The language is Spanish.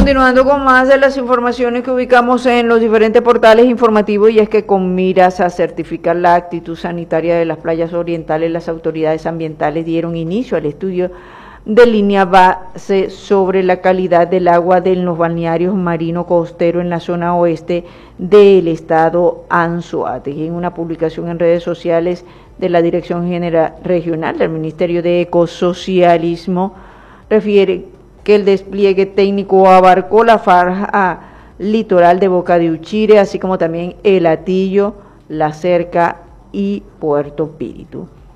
Continuando con más de las informaciones que ubicamos en los diferentes portales informativos, y es que con miras a certificar la actitud sanitaria de las playas orientales, las autoridades ambientales dieron inicio al estudio de línea base sobre la calidad del agua de los balnearios marino costero en la zona oeste del estado Anzoátegui. En una publicación en redes sociales de la Dirección General Regional del Ministerio de Ecosocialismo, refiere que el despliegue técnico abarcó la franja litoral de Boca de Uchire, así como también El Hatillo, La Cerca y Puerto Píritu.